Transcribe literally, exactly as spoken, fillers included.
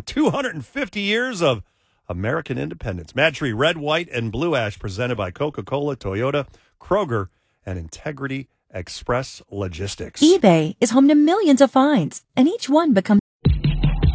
two hundred fifty years of American independence. Mad Tree Red, White, and Blue Ash presented by Coca-Cola, Toyota, Kroger, and Integrity Express Logistics. eBay is home to millions of finds, and each one becomes